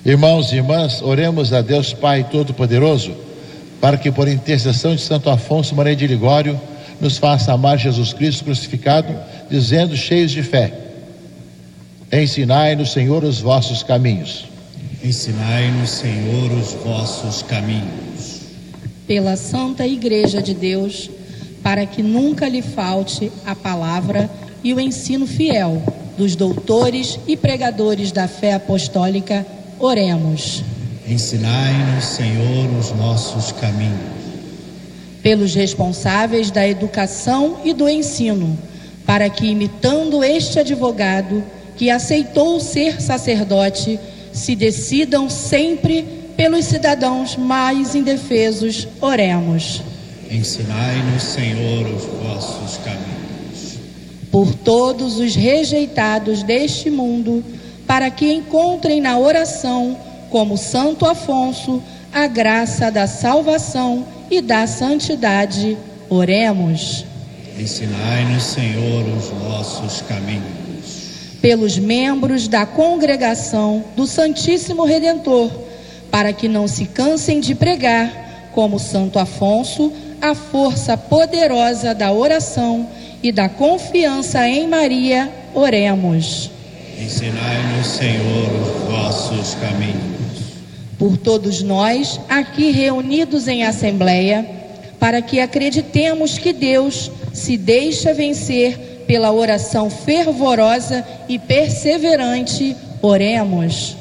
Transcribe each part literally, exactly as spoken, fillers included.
Irmãos e irmãs, oremos a Deus Pai Todo-Poderoso, para que por intercessão de Santo Afonso Maria de Ligório, nos faça amar Jesus Cristo crucificado, dizendo, cheios de fé: ensinai-nos, Senhor, os vossos caminhos. Ensinai-nos, Senhor, os vossos caminhos. Pela Santa Igreja de Deus, para que nunca lhe falte a palavra e o ensino fiel dos doutores e pregadores da fé apostólica, oremos. Ensinai-nos, Senhor, os nossos caminhos. Pelos responsáveis da educação e do ensino, para que, imitando este advogado que aceitou ser sacerdote, se decidam sempre pelos cidadãos mais indefesos, oremos. Ensinai-nos, Senhor, os vossos caminhos. Por todos os rejeitados deste mundo, para que encontrem na oração, como Santo Afonso, a graça da salvação e da santidade, oremos. Ensinai-nos, Senhor, os nossos caminhos. Pelos membros da congregação do Santíssimo Redentor, para que não se cansem de pregar, como Santo Afonso, a força poderosa da oração e da confiança em Maria, oremos. Ensinai-nos, Senhor, os vossos caminhos. Por todos nós, aqui reunidos em assembleia, para que acreditemos que Deus se deixa vencer pela oração fervorosa e perseverante, oremos.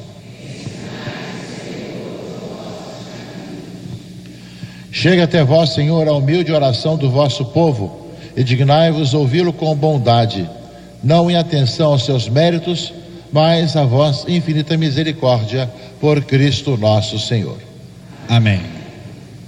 Chega até vós, Senhor, a humilde oração do vosso povo, e dignai-vos ouvi-lo com bondade, não em atenção aos seus méritos, mas a vossa infinita misericórdia, por Cristo nosso Senhor. Amém.